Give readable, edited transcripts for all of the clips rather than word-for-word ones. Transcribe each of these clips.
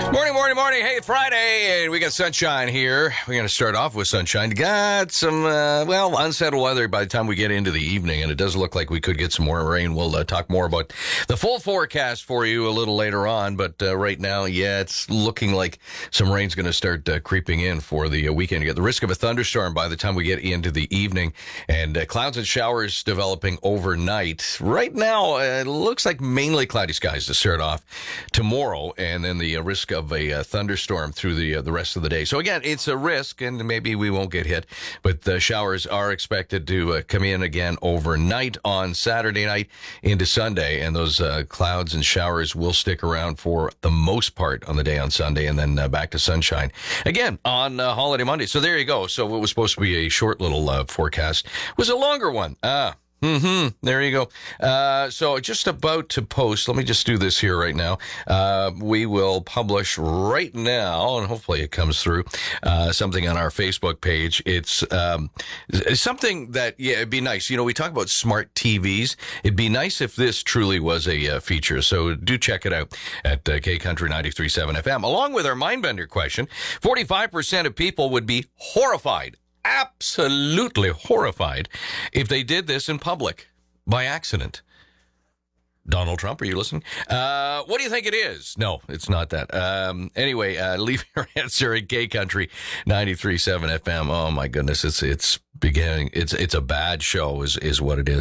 Morning. Hey, Friday, and we got sunshine here. We're going to start off with sunshine. Got some, unsettled weather by the time we get into the evening, and it does look like we could get some more rain. We'll talk more about the full forecast for you a little later on, but right now, it's looking like some rain's going to start creeping in for the weekend. You got the risk of a thunderstorm by the time we get into the evening, and clouds and showers developing overnight. Right now, it looks like mainly cloudy skies to start off tomorrow, and then the risk of a thunderstorm through the rest of the day. So again, it's a risk, and maybe we won't get hit, but the showers are expected to come in again overnight on Saturday night into Sunday, and those clouds and showers will stick around for the most part on the day on Sunday, and then back to sunshine again on holiday Monday. So there you go. So what was supposed to be a short little forecast was a longer one. There you go. So just about to post, let me just do this here right now. We will publish right now, and hopefully it comes through, something on our Facebook page. It's something that, it'd be nice. You know, we talk about smart TVs. It'd be nice if this truly was a feature. So do check it out at K Country 93.7 FM. Along with our Mindbender question, 45% of people would be horrified, absolutely horrified, if they did this in public by accident. Donald Trump, are you listening? What do you think it is? No, it's not that. Anyway, leave your answer at K Country 93.7 FM. Oh my goodness, it's beginning. It's a bad show is what it is.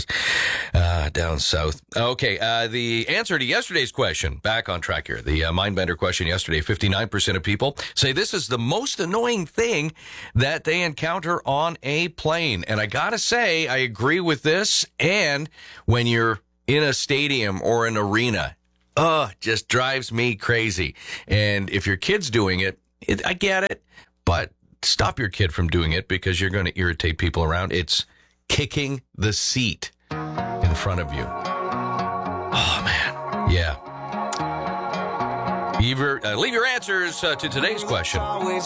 Down south. Okay, the answer to yesterday's question, back on track here. The Mindbender question yesterday, 59% of people say this is the most annoying thing that they encounter on a plane. And I gotta say, I agree with this. And when you're in a stadium or an arena, just drives me crazy. And if your kid's doing it, I get it, but stop your kid from doing it because you're going to irritate people around. It's kicking the seat in front of you. Oh, man. Yeah. Leave your answers to today's question